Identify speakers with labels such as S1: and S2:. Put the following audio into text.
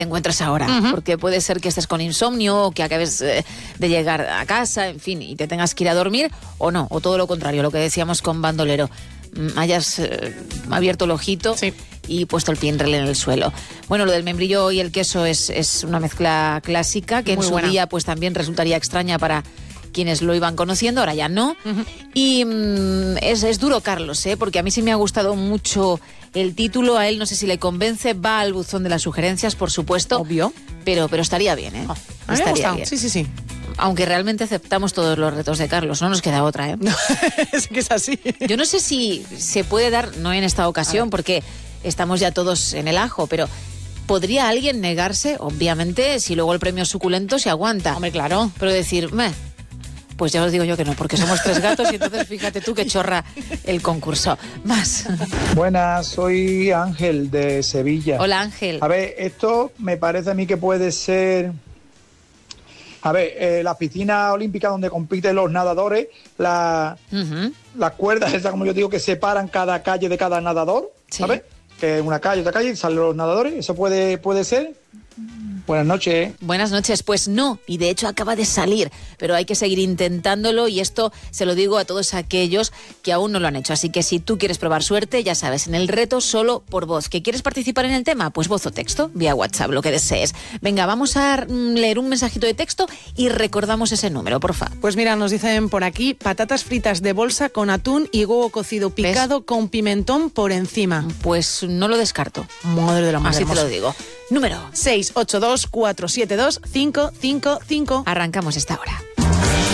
S1: te encuentras ahora, porque puede ser que estés con insomnio o que acabes de llegar a casa, en fin, y te tengas que ir a dormir, o no, o todo lo contrario, lo que decíamos con Bandolero, hayas abierto el ojito y puesto el pie en el suelo. Bueno, lo del membrillo y el queso es una mezcla clásica que muy en su día pues también resultaría extraña para quienes lo iban conociendo, ahora ya no. Y es duro, Carlos, porque a mí sí me ha gustado mucho el título, a él no sé si le convence, va al buzón de las sugerencias, por supuesto.
S2: Obvio.
S1: Pero estaría bien, estaría bien.
S2: Sí.
S1: Aunque realmente aceptamos todos los retos de Carlos, no nos queda otra,
S2: No, es que es así.
S1: Yo no sé si se puede dar, no en esta ocasión, porque estamos ya todos en el ajo, pero ¿podría alguien negarse? Obviamente, si luego el premio es suculento, se aguanta.
S2: Hombre, claro.
S1: Pero decir, pues ya os digo yo que no, porque somos 3 gatos y entonces fíjate tú que chorra el concurso. Más.
S3: Buenas, soy Ángel de Sevilla.
S1: Hola, Ángel.
S3: A ver, esto me parece a mí que puede ser... A ver, la piscina olímpica donde compiten los nadadores, las cuerdas esas, como yo digo, que separan cada calle de cada nadador, ¿sabes? Que una calle, otra calle, salen los nadadores, ¿eso puede ser? Buenas noches.
S1: Buenas noches. Pues no, y de hecho acaba de salir, pero hay que seguir intentándolo y esto se lo digo a todos aquellos que aún no lo han hecho. Así que si tú quieres probar suerte, ya sabes, en el reto solo por voz. ¿Que quieres participar en el tema? Pues voz o texto, vía WhatsApp, lo que desees. Venga, vamos a leer un mensajito de texto y recordamos ese número, porfa.
S2: Pues mira, nos dicen por aquí, patatas fritas de bolsa con atún y huevo cocido picado con pimentón por encima.
S1: Pues no lo descarto.
S2: Madre de la madre
S1: Así
S2: hermosa.
S1: te lo digo. Número
S2: 682-472-555.
S1: Arrancamos esta hora.